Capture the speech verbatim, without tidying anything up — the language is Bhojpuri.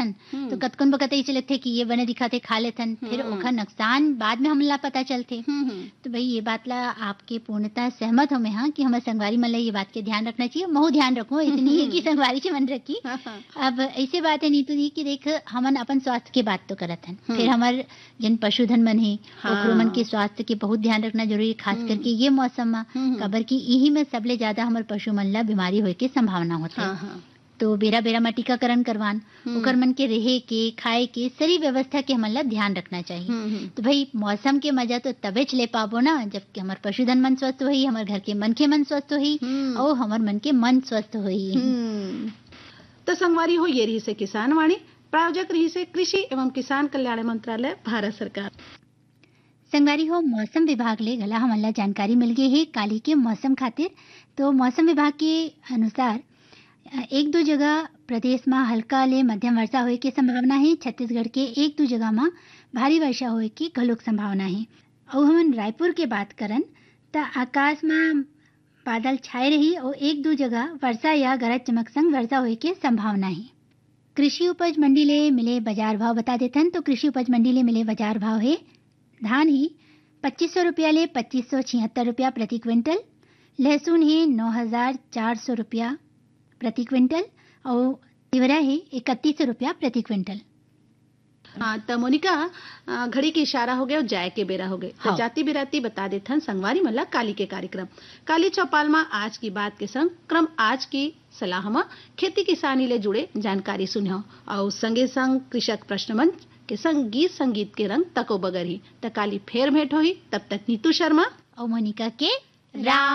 हन तो कतकुन बकत ऐसे लगथे कि ये बने दिखाते खा लेथन, फिर ओखर नुकसान बाद में हमला पता चलथे। तो भाई ये बात ला आपके पूर्णतः सहमत हो मैं हाँ कि हमारे संगवारी मन ला ये बात के ध्यान रखना चाहिए। महू ध्यान रखो, इतनी है कि संगवारी से मन रखी। अब ऐसे बात है नीतू जी कि देख हमन अपन स्वास्थ्य के बात तो करत हन, फिर हमार जिन पशुधन मन है ओकरो मन के स्वास्थ्य के बहुत ध्यान रखना जरूरी, खास करके ये मौसम में, काबर की यही में सबले ज्यादा हमार पशु मन ला बीमारी होए के संभावना होथे। तो बेरा बेरा में टीकाकरण करवान, ओकर मन के रहे के खाए के सारी व्यवस्था के हमन ला ध्यान रखना चाहिए। तो भाई मौसम के मजा तो तबे ले पाबो ना जबकि हमार पशुधन मन स्वस्थ होई, हमार घर के मन के मन स्वस्थ होई और हमार मन के मन स्वस्थ होई। तो संगवारी हो ये रही से किसान वाणी, प्रायोजक रही से कृषि एवं किसान कल्याण मंत्रालय भारत सरकार। संगवारी हो मौसम विभाग ले घला हमन ला जानकारी मिल गई है काली के मौसम खातिर। तो मौसम विभाग के अनुसार एक दो जगह प्रदेश में हल्का ले मध्यम वर्षा होए के संभावना है, छत्तीसगढ़ के एक दो जगह में भारी वर्षा होए की घलोक संभावना है। और हमन रायपुर के बात करन त आकाश में बादल छाए रही और एक दो जगह वर्षा या गरज चमक संग वर्षा होए के संभावना है। कृषि उपज मंडी ले मिले बाजार भाव बता देथन। तो कृषि उपज मंडी ले मिले बाजार भाव है धान ही पच्चीस सौ रुपया ले पच्चीस सौ छिहत्तर रुपया प्रति क्विंटल, लहसुन है नौ हजार चार सौ रुपया प्रति क्विंटल और तिवरा है इकतीस सौ रुपया प्रति क्विंटल। हाँ तो मोनिका घड़ी के इशारा हो गया और जाए के बेरा हो गए। हाँ। तो जाति बिराती बता देथन संगवारी मल्ला काली के कार्यक्रम काली चौपाल में आज की बात के संग क्रम आज की सलाह में खेती किसानी ले जुड़े जानकारी सुनियो और संगे संग कृषक प्रश्न मंच के संग गीत संगीत के रंग तको बगर ही। तो काली फेर भेंट होही, तब तक नीतू शर्मा और मोनिका के राम।